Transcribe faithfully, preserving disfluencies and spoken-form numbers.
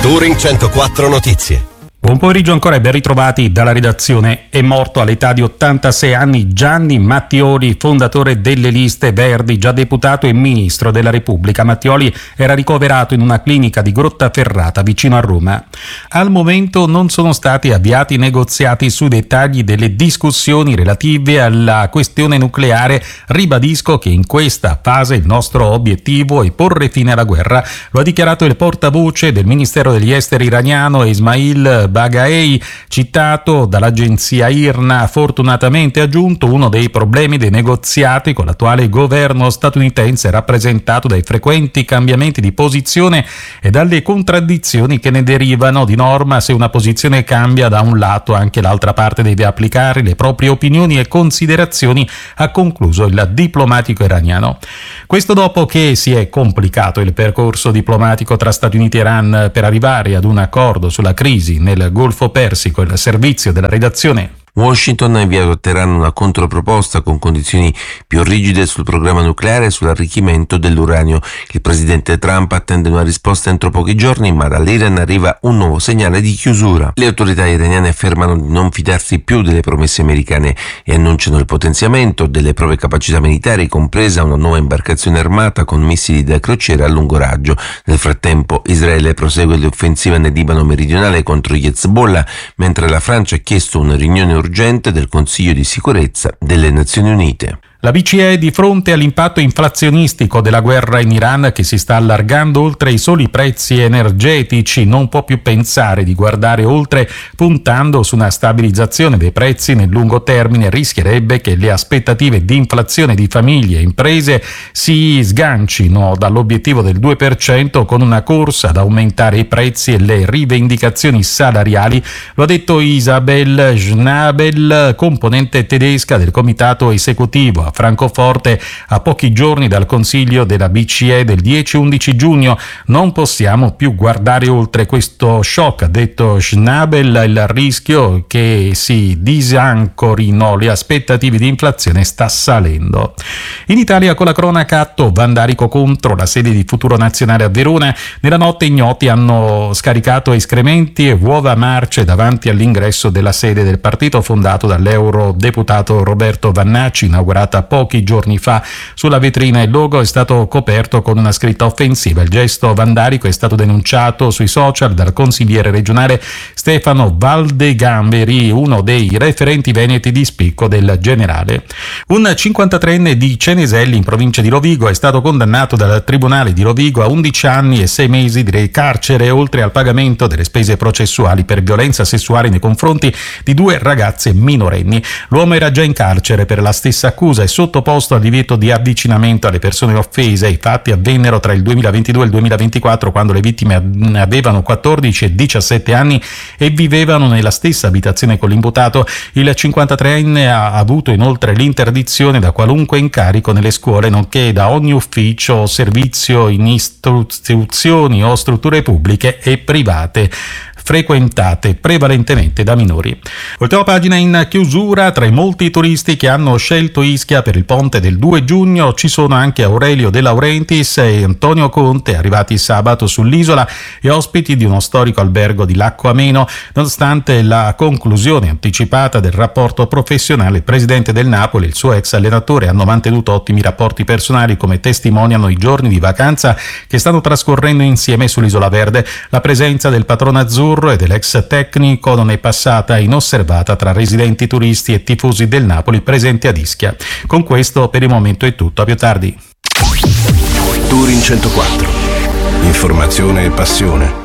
Touring centoquattro Notizie. Buon pomeriggio ancora e ben ritrovati dalla redazione. È morto all'età di ottantasei anni Gianni Mattioli, fondatore delle Liste Verdi, già deputato e ministro della Repubblica. Mattioli era ricoverato in una clinica di Grottaferrata vicino a Roma. Al momento non sono stati avviati negoziati sui dettagli delle discussioni relative alla questione nucleare. Ribadisco che in questa fase il nostro obiettivo è porre fine alla guerra. Lo ha dichiarato il portavoce del Ministero degli Esteri iraniano Ismail Bagaei, citato dall'agenzia I R N A. Fortunatamente, ha aggiunto, uno dei problemi dei negoziati con l'attuale governo statunitense è rappresentato dai frequenti cambiamenti di posizione e dalle contraddizioni che ne derivano. Di norma, se una posizione cambia da un lato, anche l'altra parte deve applicare le proprie opinioni e considerazioni, ha concluso il diplomatico iraniano. Questo dopo che si è complicato il percorso diplomatico tra Stati Uniti e Iran per arrivare ad un accordo sulla crisi nel Golfo Persico. Il servizio della redazione. Washington ha inviato a Teheran una controproposta con condizioni più rigide sul programma nucleare e sull'arricchimento dell'uranio. Il presidente Trump attende una risposta entro pochi giorni, ma dall'Iran arriva un nuovo segnale di chiusura. Le autorità iraniane affermano di non fidarsi più delle promesse americane e annunciano il potenziamento delle proprie capacità militari, compresa una nuova imbarcazione armata con missili da crociera a lungo raggio. Nel frattempo Israele prosegue l'offensiva nel Libano meridionale contro gli Hezbollah, mentre la Francia ha chiesto una riunione urgente del Consiglio di sicurezza delle Nazioni Unite. La B C E di fronte all'impatto inflazionistico della guerra in Iran, che si sta allargando oltre i soli prezzi energetici, non può più pensare di guardare oltre, puntando su una stabilizzazione dei prezzi nel lungo termine. Rischierebbe che le aspettative di inflazione di famiglie e imprese si sgancino dall'obiettivo del due per cento con una corsa ad aumentare i prezzi e le rivendicazioni salariali. Lo ha detto Isabel Schnabel, componente tedesca del comitato esecutivo a Francoforte, a pochi giorni dal Consiglio della B C E del dieci undici giugno. Non possiamo più guardare oltre questo shock, ha detto Schnabel. Il rischio che si disancorino le aspettative di inflazione sta salendo. In Italia, con la cronaca atto vandalico contro la sede di Futuro Nazionale a Verona. Nella notte ignoti hanno scaricato escrementi e uova marce davanti all'ingresso della sede del partito fondato dall'eurodeputato Roberto Vannacci, inaugurata pochi giorni fa. Sulla vetrina il logo è stato coperto con una scritta offensiva. Il gesto vandalico è stato denunciato sui social dal consigliere regionale Stefano Valdegamberi, uno dei referenti veneti di spicco del generale. Un cinquantatreenne di Ceneselli, in provincia di Rovigo, è stato condannato dal tribunale di Rovigo a undici anni e sei mesi di carcere, oltre al pagamento delle spese processuali per violenza sessuale nei confronti di due ragazze minorenni. L'uomo era già in carcere per la stessa accusa e sottoposto al divieto di avvicinamento alle persone offese. I fatti avvennero tra il duemilaventidue e il duemilaventiquattro, quando le vittime avevano quattordici e diciassette anni e vivevano nella stessa abitazione con l'imputato. Il cinquantatreenne ha avuto inoltre l'interdizione da qualunque incarico nelle scuole, nonché da ogni ufficio o servizio in istituzioni o strutture pubbliche e private frequentate prevalentemente da minori. Ultima pagina in chiusura. Tra i molti turisti che hanno scelto Ischia per il ponte del due giugno ci sono anche Aurelio De Laurentiis e Antonio Conte, arrivati sabato sull'isola e ospiti di uno storico albergo di Lacco Ameno. Nonostante la conclusione anticipata del rapporto professionale, il presidente del Napoli e il suo ex allenatore hanno mantenuto ottimi rapporti personali, come testimoniano i giorni di vacanza che stanno trascorrendo insieme sull'Isola Verde. La presenza del patrono azzurro e dell'ex tecnico non è passata inosservata tra residenti, turisti e tifosi del Napoli presenti ad Ischia. Con questo per il momento è tutto, a più tardi. Touring centoquattro. Informazione e passione.